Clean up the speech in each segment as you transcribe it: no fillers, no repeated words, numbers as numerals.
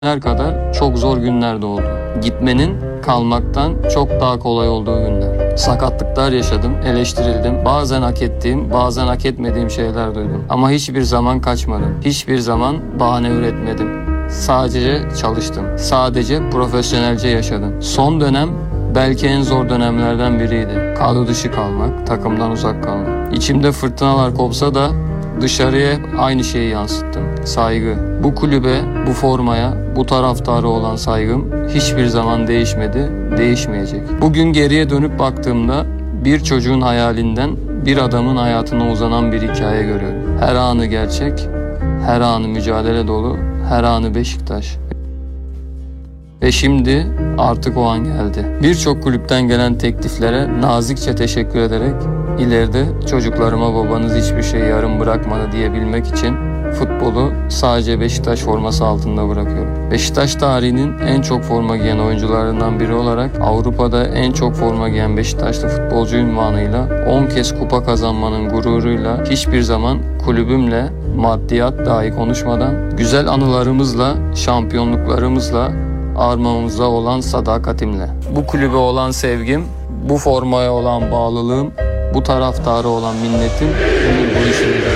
kadar çok zor günler de oldu. Gitmenin kalmaktan çok daha kolay olduğu günler. Sakatlıklar yaşadım, eleştirildim. Bazen hak ettiğim, bazen hak etmediğim şeyler duydum. Ama hiçbir zaman kaçmadım. Hiçbir zaman bahane üretmedim. Sadece çalıştım. Sadece profesyonelce yaşadım. Son dönem belki en zor dönemlerden biriydi. Kadro dışı kalmak, takımdan uzak kalmak. İçimde fırtınalar kopsa da dışarıya aynı şeyi yansıttım. Saygı. Bu kulübe, bu formaya, bu taraftara olan saygım hiçbir zaman değişmedi, değişmeyecek. Bugün geriye dönüp baktığımda bir çocuğun hayalinden bir adamın hayatına uzanan bir hikaye görüyorum. Her anı gerçek, her anı mücadele dolu, her anı Beşiktaş. Ve şimdi artık o an geldi. Birçok kulüpten gelen tekliflere nazikçe teşekkür ederek ileride çocuklarıma babanız hiçbir şeyi yarım bırakmadı diyebilmek için futbolu sadece Beşiktaş forması altında bırakıyorum. Beşiktaş tarihinin en çok forma giyen oyuncularından biri olarak Avrupa'da en çok forma giyen Beşiktaşlı futbolcu unvanıyla 10 kez kupa kazanmanın gururuyla hiçbir zaman kulübümle maddiyat dahi konuşmadan güzel anılarımızla, şampiyonluklarımızla, armağanımıza olan sadakatimle. Bu kulübe olan sevgim, bu formaya olan bağlılığım, bu taraftara olan minnetim ömür boyu sürecek.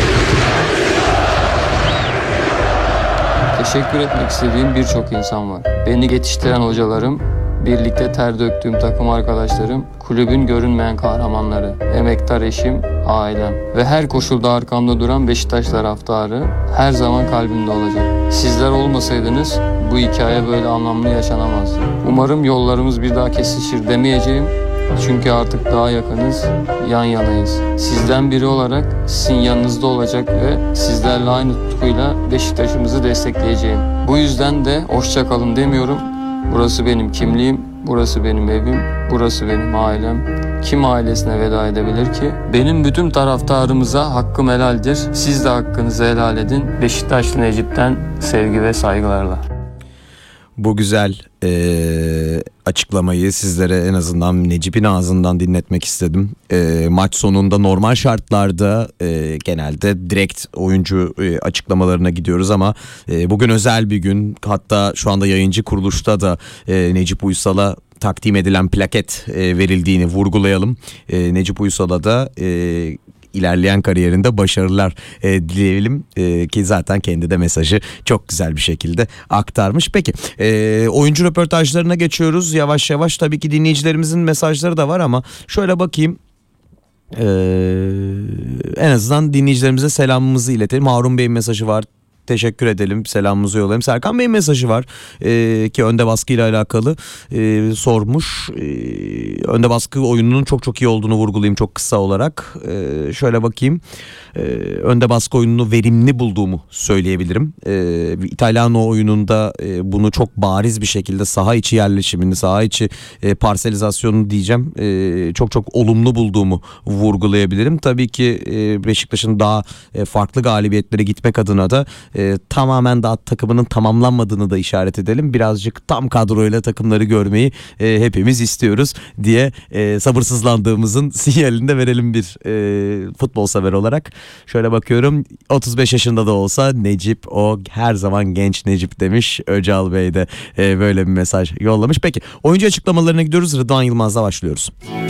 Teşekkür etmek istediğim birçok insan var. Beni yetiştiren hocalarım, birlikte ter döktüğüm takım arkadaşlarım, kulübün görünmeyen kahramanları, emektar eşim, ailem ve her koşulda arkamda duran Beşiktaş taraftarı her zaman kalbimde olacak. Sizler olmasaydınız bu hikaye böyle anlamlı yaşanamazdı. Umarım yollarımız bir daha kesişir demeyeceğim. Çünkü artık daha yakınız, yan yanayız. Sizden biri olarak sizin yanınızda olacak ve sizlerle aynı tutkuyla Beşiktaş'ımızı destekleyeceğim. Bu yüzden de hoşça kalın demiyorum. Burası benim kimliğim, burası benim evim, burası benim ailem. Kim ailesine veda edebilir ki? Benim bütün taraftarımıza hakkım helaldir. Siz de hakkınızı helal edin. Beşiktaşlı Necip'ten sevgi ve saygılarla. Bu güzel açıklamayı sizlere en azından Necip'in ağzından dinletmek istedim. Maç sonunda normal şartlarda genelde direkt oyuncu açıklamalarına gidiyoruz ama bugün özel bir gün. Hatta şu anda yayıncı kuruluşta da Necip Uysal'a takdim edilen plaket verildiğini vurgulayalım. Necip Uysal'a da ilerleyen kariyerinde başarılar dileyelim ki zaten kendi de mesajı çok güzel bir şekilde aktarmış. Peki oyuncu röportajlarına geçiyoruz yavaş yavaş. Tabii ki dinleyicilerimizin mesajları da var ama şöyle bakayım. En azından dinleyicilerimize selamımızı iletelim. Harun Bey'in mesajı var. Teşekkür edelim. Selamımızı yollayalım. Serkan Bey'in mesajı var ki önde baskıyla alakalı sormuş. Önde baskı oyununun çok iyi olduğunu vurgulayayım çok kısa olarak. Şöyle bakayım. Önde baskı oyununu verimli bulduğumu söyleyebilirim. İtalyan oyununda bunu çok bariz bir şekilde saha içi yerleşimini, saha içi parselizasyonunu diyeceğim. Çok olumlu bulduğumu vurgulayabilirim. Tabii ki Beşiktaş'ın daha farklı galibiyetlere gitmek adına da tamamen daha takımının tamamlanmadığını da işaret edelim. Birazcık tam kadroyla takımları görmeyi hepimiz istiyoruz diye sabırsızlandığımızın sinyalini de verelim bir futbol sever olarak. Şöyle bakıyorum 35 yaşında da olsa Necip o her zaman genç Necip demiş. Öcal Bey de böyle bir mesaj yollamış. Peki oyuncu açıklamalarına gidiyoruz. Rıdvan Yılmaz'la başlıyoruz.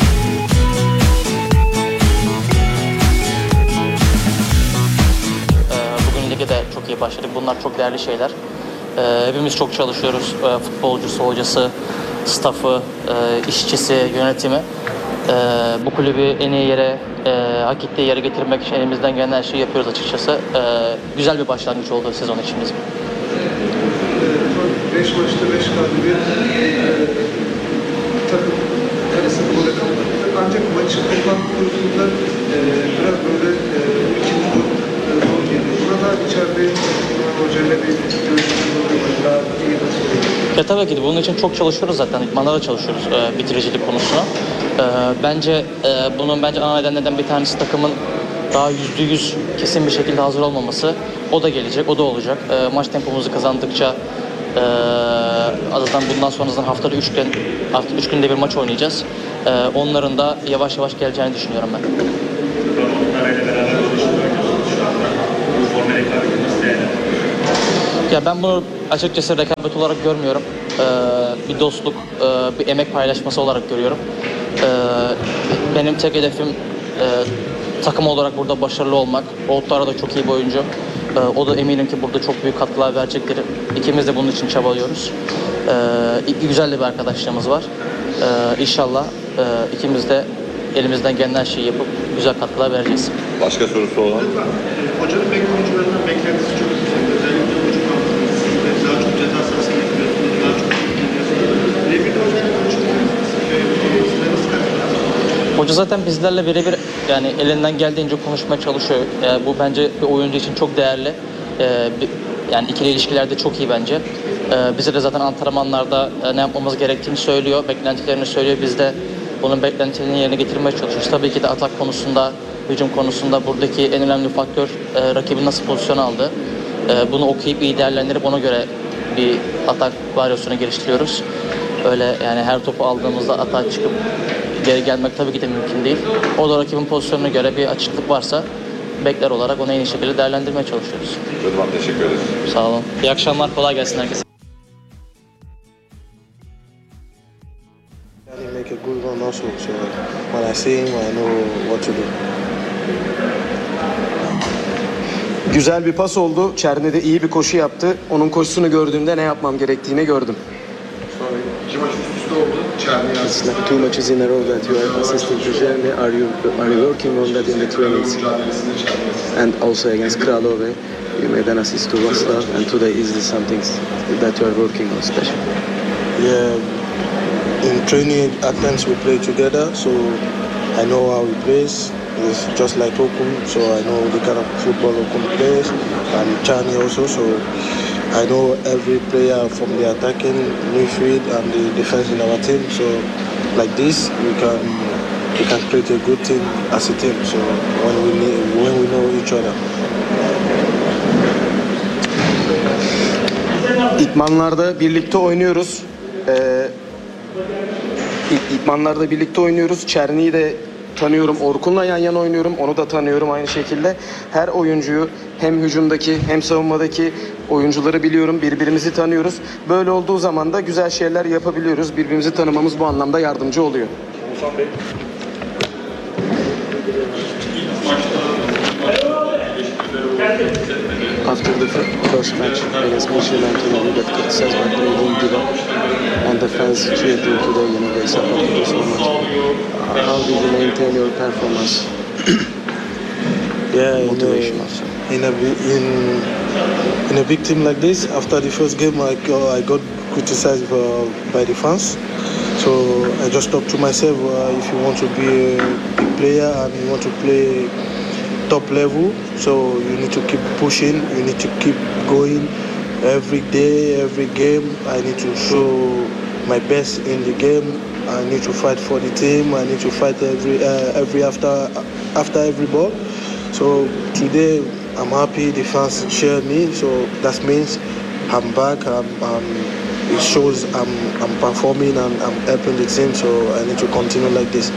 De çok iyi başladık. Bunlar çok değerli şeyler. Hepimiz çok çalışıyoruz. Futbolcusu, hocası, staffı, işçisi, yönetimi. Bu kulübü en iyi yere, hak ettiği yere getirmek için elimizden gelen her şeyi yapıyoruz açıkçası. Güzel bir başlangıç oldu sezon için bizim. 5 maçta 5 galibiyet. Takım kalesini gole kapattık. Ancak maçın toplantı konusunda biraz böyle ikinci tur zor geliyor. Burada içeride hocayla bir görüşmemiz oluyor. Daha iyi nasıl? Ya tabii ki de bunun için çok çalışıyoruz zaten. İdmanda da çalışıyoruz bitiricilik konusuna. Bence bunun ana nedenlerden bir tanesi takımın daha %100 kesin bir şekilde hazır olmaması. O da gelecek, o da olacak. Maç tempomuzu kazandıkça zaten bundan sonrasında haftada 3 gün, artık 3 günde bir maç oynayacağız. Onların da yavaş yavaş geleceğini düşünüyorum ben. Ya ben bunu açıkçası rekabet olarak görmüyorum. Bir dostluk, bir emek paylaşması olarak görüyorum. Benim tek hedefim takım olarak burada başarılı olmak. Oğutlar da çok iyi bir oyuncu. O da eminim ki burada çok büyük katkılar verecektir. İkimiz de bunun için çabalıyoruz. Güzel de bir arkadaşlığımız var. İnşallah ikimiz de elimizden gelen her şeyi yapıp güzel katkılar vereceğiz. Başka sorusu olan? Hocanın oyuncularından beklentisi çok yüksek. Özellikle hücum hattında siz de daha çok ceza sahasına gidiyorsunuz, daha çok gidiyorsunuz. Birebir de hocayla konuşuyorsunuz. Sizler nasıl karşılıyorsunuz? Hoca zaten bizlerle birebir yani elinden geldiğince konuşmaya çalışıyor. Bu bence bir oyuncu için çok değerli. Yani ikili ilişkilerde çok iyi bence. Bize de zaten antrenmanlarda ne yapmamız gerektiğini söylüyor, beklentilerini söylüyor. Biz de bunun beklentilerini yerine getirmeye çalışıyoruz. Tabii ki de atak konusunda, hücum konusunda buradaki en önemli faktör rakibin nasıl pozisyon aldığı. Bunu okuyup iyi değerlendirip ona göre bir atak varyasyonu geliştiriyoruz. Öyle yani her topu aldığımızda atağa çıkıp geri gelmek tabii ki de mümkün değil. O da rakibin pozisyonuna göre bir açıklık varsa bekler olarak onu en iyi şekilde değerlendirmeye çalışıyoruz. Rıdvan teşekkür ederiz. Sağ olun. İyi akşamlar, kolay gelsin herkese. He make a good run also, so when I see him, I know what to do. Güzel bir pas oldu. Çerni de iyi bir koşu yaptı. Onun koşusunu gördüğümde ne yapmam gerektiğini gördüm. İki maç üst üste oldu. Çerni It's like 2 matches in a row that you are assisting to Jeremy. Are you working on that in the trainings? mücadelesinde Çerni And also against Kralove, you made an assist to Vaslav, and today is this something that you are working on special? Yeah, in training at times we play together, so I know how he plays. It's just like Okun, so I know the kind of football Okun plays, and Chani also, so I know every player from the attacking midfield and the defense in our team. So like this, we can create a good team as a team. So when we know each other. İdmanlarda birlikte oynuyoruz. İdmanlarda birlikte oynuyoruz. Çerni'yi de tanıyorum. Orkun'la yan yana oynuyorum. Onu da tanıyorum aynı şekilde. Her oyuncuyu hem hücumdaki hem savunmadaki oyuncuları biliyorum. Birbirimizi tanıyoruz. Böyle olduğu zaman da güzel şeyler yapabiliyoruz. Birbirimizi tanımamız bu anlamda yardımcı oluyor. Oğuzhan Bey. After the first match against Michelin, we got criticized by playing Diva, and the fans cheered you today. They supported you so much. How did you maintain your performance? Yeah, Motivation also. In a big team like this, after the first game, I got criticized by the fans. So I just talked to myself, if you want to be a big player and you want to play top level, so you need to keep pushing, you need to keep going every day, every game. I need to show my best in the game. I need to fight for the team. I need to fight every after every ball. So today I'm happy the fans cheer me. So that means I'm back. It shows I'm performing and I'm helping the team. So I need to continue like this.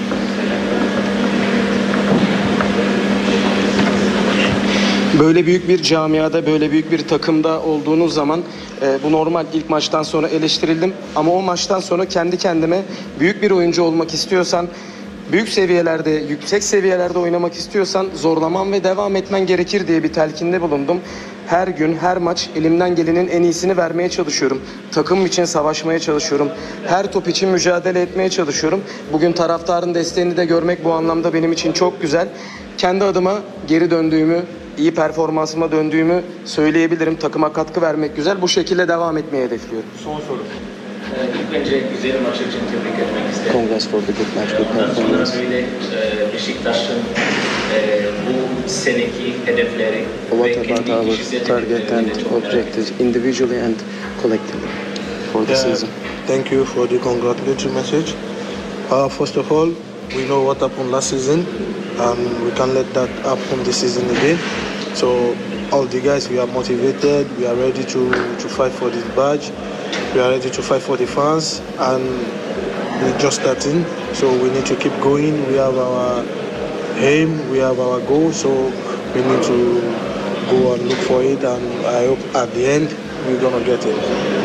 Böyle büyük bir camiada, böyle büyük bir takımda olduğunuz zaman bu normal. İlk maçtan sonra eleştirildim ama o maçtan sonra kendi kendime büyük bir oyuncu olmak istiyorsan, büyük seviyelerde, yüksek seviyelerde oynamak istiyorsan zorlaman ve devam etmen gerekir diye bir telkinde bulundum. Her gün, her maç elimden gelenin en iyisini vermeye çalışıyorum. Takım için savaşmaya çalışıyorum. Her top için mücadele etmeye çalışıyorum. Bugün taraftarın desteğini de görmek bu anlamda benim için çok güzel. Kendi adıma geri döndüğümü, iyi performansıma döndüğümü söyleyebilirim. Takıma katkı vermek güzel. Bu şekilde devam etmeyi hedefliyorum. Son soru. İlk önce güzel maç için tebrik etmek isterim. Congrats for the good match, good Ondan sonra performance. böyle Beşiktaş'ın bu seneki hedefleri ve What about kendi our kişisel target hedeflerini de and çok merak objectives individually and collectively for the season? Thank you for the congratulatory message. First of all, we know what happened last season, and we can't let that happen this season again. So all the guys, we are motivated. We are ready to fight for this badge. We are ready to fight for the fans, and we're just starting. So we need to keep going. We have our aim, we have our goal. So we need to go and look for it. And I hope at the end we're gonna get it.